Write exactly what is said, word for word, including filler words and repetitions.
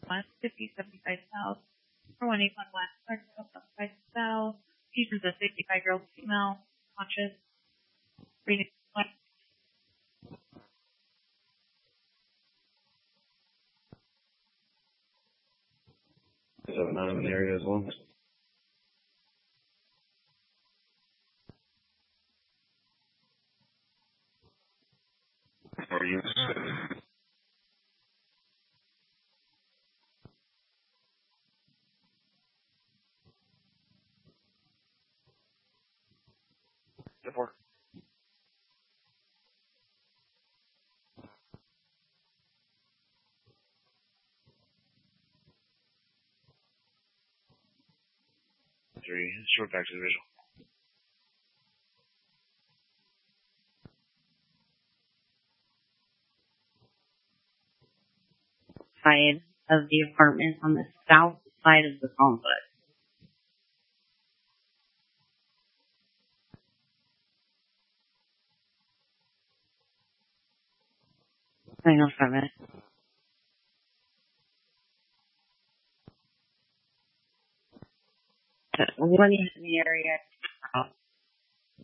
West, fifty seventy-five South, four one eight one West, five South. Features a sixty-five-year-old female, conscious, breathing. Is that not in the area as well? Are you? Four. Three. Short back to the visual. Side of the apartment on the south side of the complex. I know seven. One in the area.